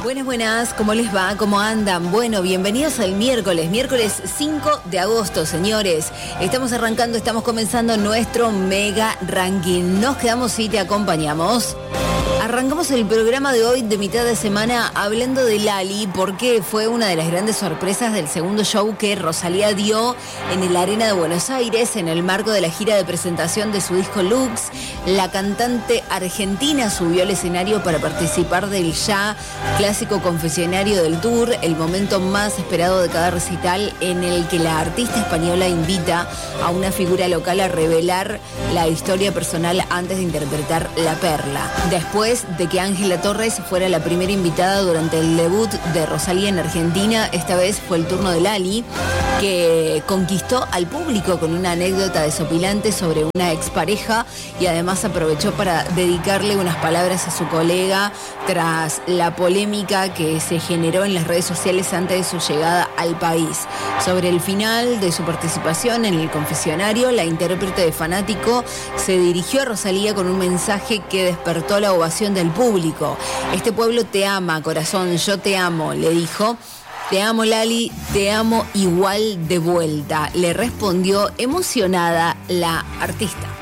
Buenas, buenas, ¿cómo les va? ¿Cómo andan? Bueno, bienvenidos al miércoles 5 de agosto, señores. Estamos comenzando nuestro mega ranking. Nos quedamos y te acompañamos. Arrancamos el programa de hoy de mitad de semana hablando de Lali, porque fue una de las grandes sorpresas del segundo show que Rosalía dio en el Arena de Buenos Aires en el marco de la gira de presentación de su disco Lux. La cantante argentina subió al escenario para participar del ya clásico confesionario del tour, el momento más esperado de cada recital, en el que la artista española invita a una figura local a revelar la historia personal antes de interpretar La Perla. Después de que Ángela Torres fuera la primera invitada durante el debut de Rosalía en Argentina, esta vez fue el turno de Lali, que conquistó al público con una anécdota desopilante sobre una expareja y además aprovechó para dedicarle unas palabras a su colega tras la polémica que se generó en las redes sociales antes de su llegada al país. Sobre el final de su participación en el confesionario, la intérprete de Fanático se dirigió a Rosalía con un mensaje que despertó la ovación del público. Este pueblo te ama, corazón, yo te amo, le dijo. Te amo, Lali, te amo igual de vuelta, le respondió emocionada la artista.